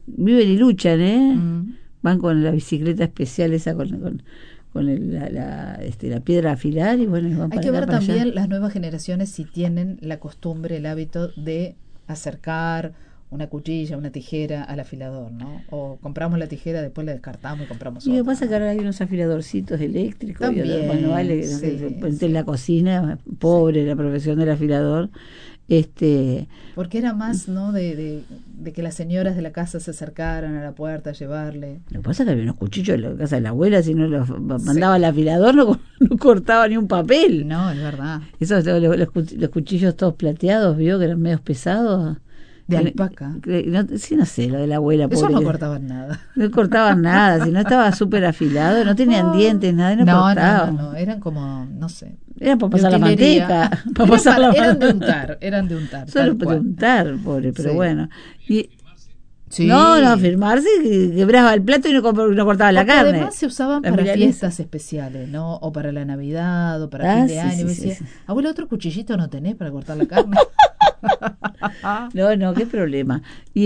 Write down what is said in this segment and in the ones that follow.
viven y luchan, van con la bicicleta especial esa con la piedra a afilar y bueno, van hay que ver también allá. Las nuevas generaciones si tienen la costumbre, el hábito de acercar una cuchilla, una tijera al afilador, ¿no? O compramos la tijera, después la descartamos y compramos Y otra. lo que pasa es que ahora hay unos afiladorcitos eléctricos también, y otros manuales, sí. en la cocina, pobre la profesión del afilador. Porque era más, ¿no? De que las señoras de la casa se acercaran a la puerta a llevarle. Lo que pasa es que había unos cuchillos en la casa de la abuela, si no los mandaba al afilador no cortaba ni un papel. No, es verdad. Esos los cuchillos todos plateados, vio que eran medios pesados. De alpaca. No sé, lo de la abuela. Eso pobre, no cortaban nada. No cortaban nada, si no estaba súper afilado, no tenían dientes, nada, no cortaban. No, eran como, no sé. Eran para pasar la manteca. Eran de untar. Solo de untar, pobre, pero bueno. Y sí. No, firmarse, que quebraba el plato y no cortaba la carne. Además se usaban para fiestas especiales, ¿no? O para la Navidad, o para fin de año. Me decía, abuela, ¿otro cuchillito no tenés para cortar la carne? No, qué problema.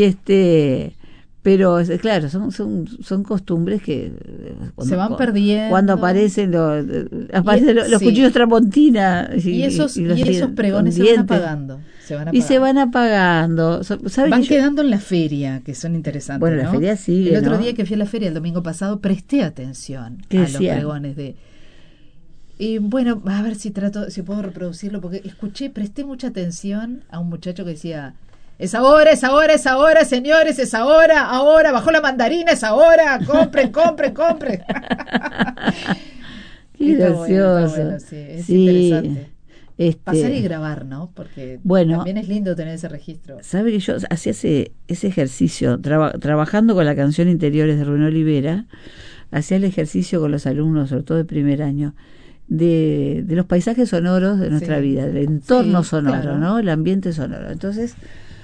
Pero claro, son costumbres que se van perdiendo. Cuando aparecen los cuchillos tramontina y esos pregones se van apagando. Se van apagando. Van quedando en la feria, que son interesantes. Bueno, ¿no? la feria sigue. El otro día que fui a la feria, el domingo pasado, presté atención a los pregones de. Y bueno, a ver si puedo reproducirlo, porque presté mucha atención a un muchacho que decía: es ahora, señores, es ahora, bajó la mandarina, es ahora, compren. Qué gracioso. Bueno, sí, es interesante. Pasar y grabar, ¿no? Porque también es lindo tener ese registro. ¿Sabe que yo hacía ese ejercicio, trabajando con la canción Interiores de Rubén Olivera, hacía el ejercicio con los alumnos, sobre todo de primer año, de los paisajes sonoros de nuestra vida, del entorno sonoro, claro. ¿No? El ambiente sonoro. Entonces,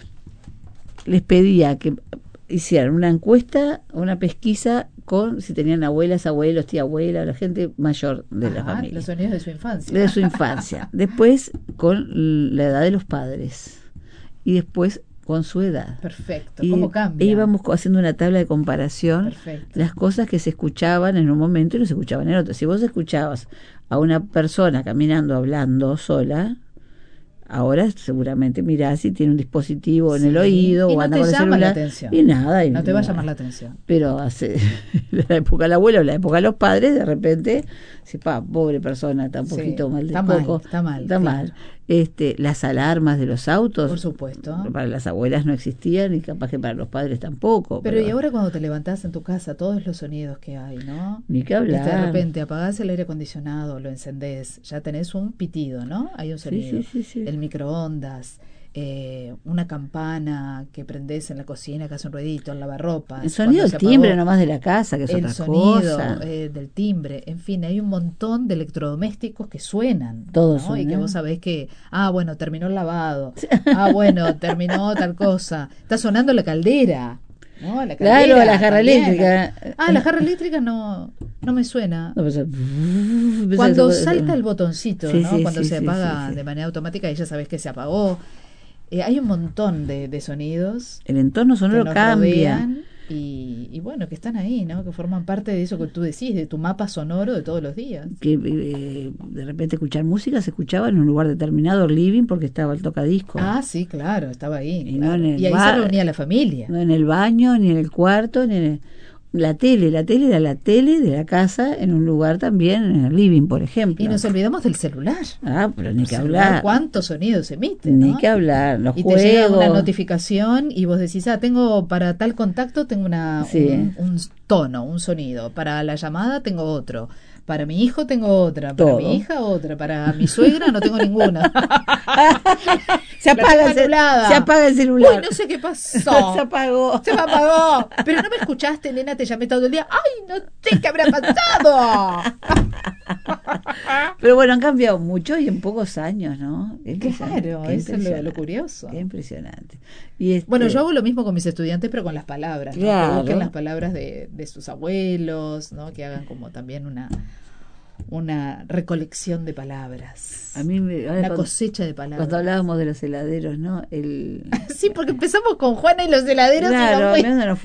les pedía que hicieran una encuesta, una pesquisa con si tenían abuelas, abuelos, tía abuela, la gente mayor de la familia. Los sonidos de su infancia. De su infancia. Después con la edad de los padres. Y después con su edad. Perfecto. ¿Cómo cambia? Íbamos haciendo una tabla de comparación. Perfecto. Las cosas que se escuchaban en un momento y no se escuchaban en otro. Si vos escuchabas a una persona caminando, hablando sola, ahora seguramente mirás si tiene un dispositivo en el oído o anda con el celular y nada. No te va a llamar la atención. Pero hace la época del abuelo, la época de los padres, de repente, pobre persona, está un poquito mal de coco. Está mal. Las alarmas de los autos, por supuesto, para las abuelas no existían y capaz que para los padres tampoco. Pero y ahora cuando te levantás en tu casa, todos los sonidos que hay, ¿no? Ni que hablar. De repente apagás el aire acondicionado, lo encendés, ya tenés un pitido, ¿no? Hay un sonido. Sí. El microondas, una campana que prendés en la cocina que hace un ruidito, el lavarropas. El sonido del timbre nomás de la casa, que es otra cosa. El sonido del timbre, en fin, hay un montón de electrodomésticos que suenan. Todos, ¿no? Y que vos sabés que, bueno, terminó el lavado, bueno, terminó tal cosa, está sonando la caldera. ¿No? La caldera, claro, la jarra eléctrica. La jarra eléctrica no me suena. Cuando salta el botoncito, ¿no? Cuando se apaga de manera automática y ya sabés que se apagó. Hay un montón de sonidos. El entorno sonoro cambia. Y bueno, que están ahí, ¿no? Que forman parte de eso que tú decís, de tu mapa sonoro de todos los días. Que de repente escuchar música se escuchaba en un lugar determinado, living, porque estaba el tocadisco. Sí, claro, estaba ahí. Y, claro. no y ahí se reunía la familia. No en el baño, ni en el cuarto, ni en la tele era la tele de la casa en un lugar también, en el living, por ejemplo. Y nos olvidamos del celular. Pero ni que hablar. ¿Cuántos sonidos emiten? Ni que hablar, los juegos. Y te llega una notificación y vos decís, tengo para tal contacto tengo un tono, un sonido. Para la llamada tengo otro. Para mi hijo tengo otra, para mi hija otra, para mi suegra no tengo ninguna. Se apaga el celular. Uy, no sé qué pasó. Se apagó. Se me apagó. Pero no me escuchaste, nena, te llamé todo el día. ¡Ay, no sé qué habrá pasado! Pero bueno, han cambiado mucho y en pocos años, ¿no? Claro, eso es lo curioso. Qué impresionante. Bueno, yo hago lo mismo con mis estudiantes, pero con las palabras, ¿no? Claro. Que busquen las palabras de sus abuelos, ¿no? Que hagan como también una recolección de palabras. A mí una cosecha de palabras. Cuando hablábamos de los heladeros, ¿no? Sí, porque empezamos con Juana y los heladeros. Claro,